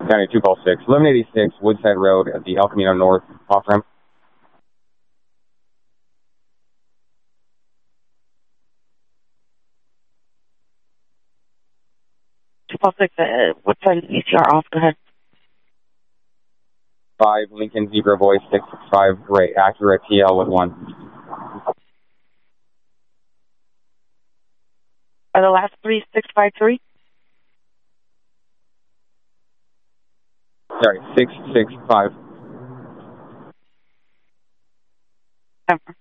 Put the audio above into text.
County 2 call 6. 1186 Woodside Road at the El Camino North off ramp. 2-6, Woodside ECR off, go ahead. 5 Lincoln Zebra Voice 665 Ray accurate TL with 1. Are the last 3 653? Sorry, 665. Ever.